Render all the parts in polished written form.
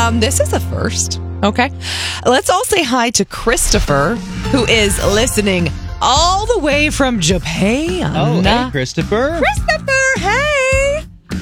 This is a first. Okay. Let's all say hi to Christopher, who is listening all the way from Japan. Oh, hey, Christopher. Christopher, hey.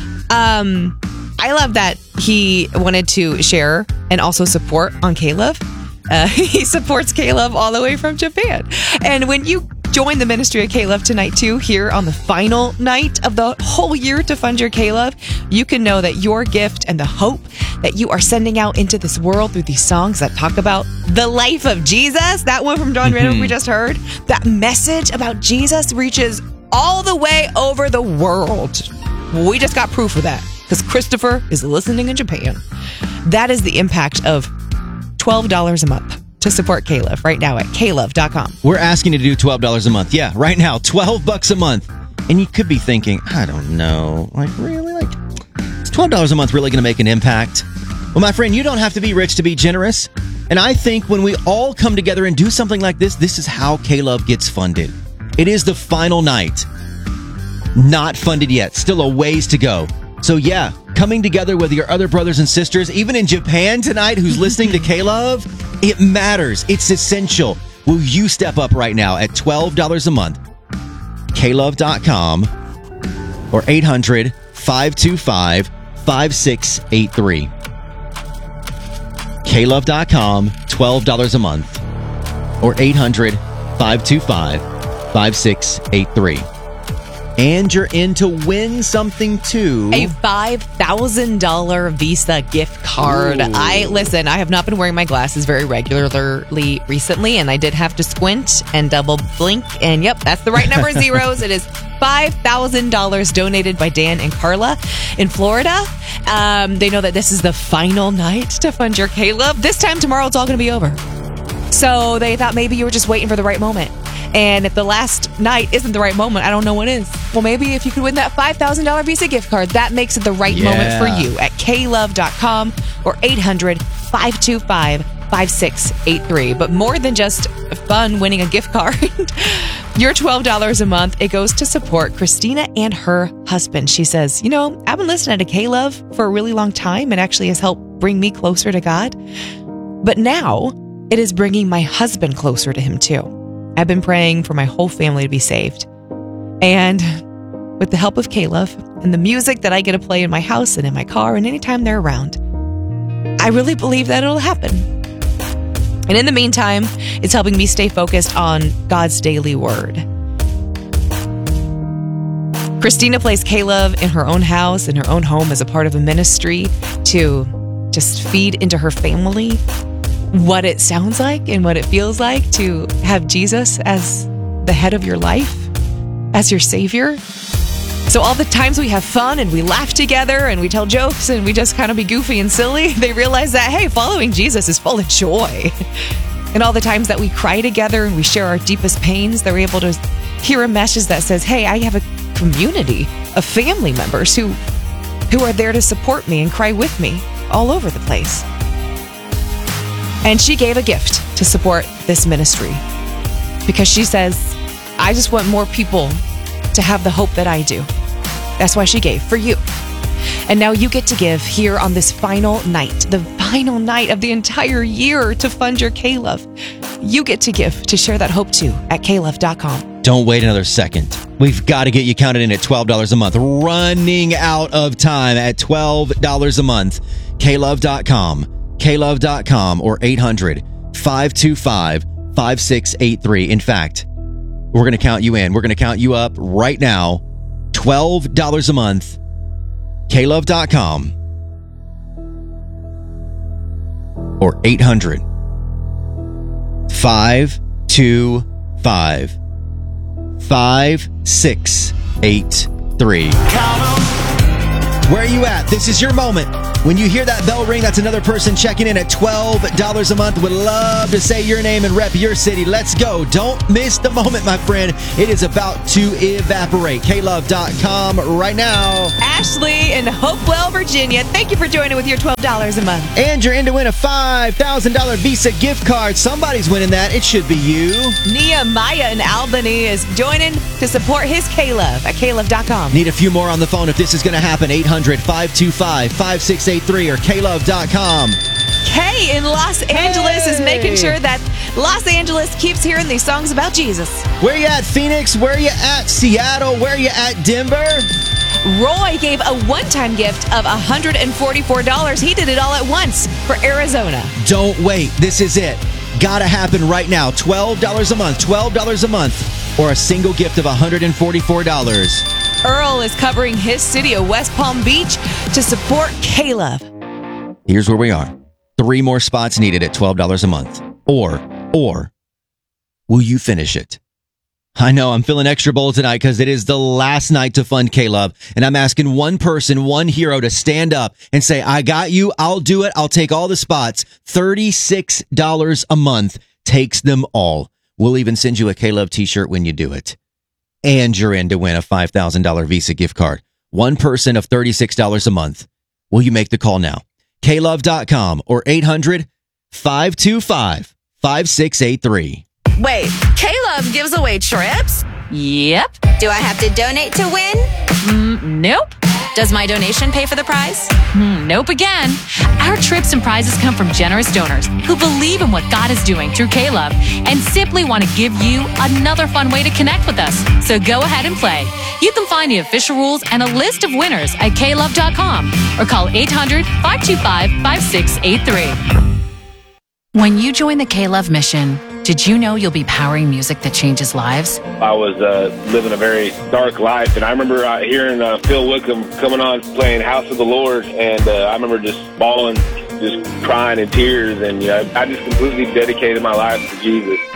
I love that he wanted to share and also support on K-Love. He supports K-Love all the way from Japan. And when you join the ministry of K-Love tonight, too, here on the final night of the whole year to fund your K-Love, you can know that your gift and the hope that you are sending out into this world through these songs that talk about the life of Jesus, that one from John Randall we just heard, that message about Jesus reaches all the way over the world. We just got proof of that because Christopher is listening in Japan. That is the impact of $12 a month to support K-Love right now at klove.com. We're asking you to do $12 a month. Yeah, right now, $12 a month. And you could be thinking, I don't know, really? Is $12 a month really going to make an impact? Well, my friend, you don't have to be rich to be generous. And I think when we all come together and do something like this, this is how K-Love gets funded. It is the final night. Not funded yet. Still a ways to go. So yeah, coming together with your other brothers and sisters, even in Japan tonight, who's listening to K-Love, it matters. It's essential. Will you step up right now at $12 a month? klove.com or 800-525-5683. klove.com, $12 a month or 800-525-5683. And you're in to win something too. A $5,000 Visa gift card. Ooh. I have not been wearing my glasses very regularly recently, and I did have to squint and double blink. And yep, that's the right number of zeros. It is $5,000 donated by Dan and Carla in Florida. They know that this is the final night to fund your K-Love. This time tomorrow, it's all going to be over. So they thought maybe you were just waiting for the right moment. And if the last night isn't the right moment, I don't know what is. Well, maybe if you could win that $5,000 Visa gift card, that makes it the right moment for you at klove.com or 800-525-5683. But more than just fun winning a gift card, your $12 a month, it goes to support Christina and her husband. She says, I've been listening to K-Love for a really long time and actually has helped bring me closer to God. But now it is bringing my husband closer to him too. I've been praying for my whole family to be saved. And with the help of K-Love and the music that I get to play in my house and in my car and anytime they're around, I really believe that it'll happen. And in the meantime, it's helping me stay focused on God's daily word. Christina plays K-Love in her own house, in her own home as a part of a ministry to just feed into her family what it sounds like and what it feels like to have Jesus as the head of your life, as your Savior. So all the times we have fun and we laugh together and we tell jokes and we just kind of be goofy and silly, they realize that, hey, following Jesus is full of joy. And all the times that we cry together and we share our deepest pains, they're able to hear a message that says, hey, I have a community of family members who are there to support me and cry with me all over the place. And she gave a gift to support this ministry because she says, I just want more people to have the hope that I do. That's why she gave for you. And now you get to give here on this final night, the final night of the entire year to fund your K-Love. You get to give to share that hope too at klove.com. Don't wait another second. We've got to get you counted in at $12 a month. Running out of time at $12 a month. klove.com. klove.com or 800-525-5683. In fact, we're going to count you in. We're going to count you up right now. $12 a month. klove.com or 800-525-5683. Where are you at? This is your moment. When you hear that bell ring, that's another person checking in at $12 a month. Would love to say your name and rep your city. Let's go. Don't miss the moment, my friend. It is about to evaporate. klove.com right now. Ashley in Hopewell, Virginia. Thank you for joining with your $12 a month. And you're in to win a $5,000 Visa gift card. Somebody's winning that. It should be you. Nehemiah in Albany is joining to support his K-Love at klove.com. Need a few more on the phone if this is going to happen. 800-525-5683. 5683 or klove.com. Kay in Los Angeles is making sure that Los Angeles keeps hearing these songs about Jesus. Where you at, Phoenix? Where you at, Seattle? Where you at, Denver? Roy gave a one-time gift of $144. He did it all at once for Arizona. Don't wait. This is it. Gotta happen right now. $12 a month. $12 a month. Or a single gift of $144. Earl is covering his city of West Palm Beach to support Caleb. Here's where we are. 3 more spots needed at $12 a month. Or, will you finish it? I know I'm feeling extra bold tonight because it is the last night to fund K-Love, and I'm asking one person, one hero to stand up and say, I got you, I'll do it, I'll take all the spots. $36 a month takes them all. We'll even send you a K-Love t-shirt when you do it. And you're in to win a $5,000 Visa gift card. One person of $36 a month. Will you make the call now? klove.com or 800-525-5683. Wait, Caleb gives away trips? Yep. Do I have to donate to win? Nope. Does my donation pay for the prize? Nope again. Our trips and prizes come from generous donors who believe in what God is doing through Caleb and simply want to give you another fun way to connect with us. So go ahead and play. You can find the official rules and a list of winners at klove.com or call 800-525-5683. When you join the K-Love mission, did you know you'll be powering music that changes lives? I was living a very dark life, and I remember hearing Phil Wickham coming on playing House of the Lord, and I remember just bawling, just crying in tears, and I just completely dedicated my life to Jesus.